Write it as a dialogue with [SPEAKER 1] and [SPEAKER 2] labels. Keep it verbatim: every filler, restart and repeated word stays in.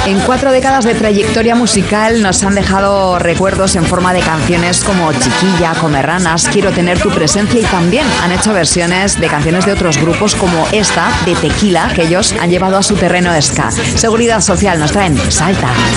[SPEAKER 1] En cuatro décadas de trayectoria musical nos han dejado recuerdos en forma de canciones como Chiquilla, Comerranas, Quiero tener tu presencia, y también han hecho versiones de canciones de otros grupos como esta de Tequila, que ellos han llevado a su terreno ska. Seguridad Social nos traen Salta.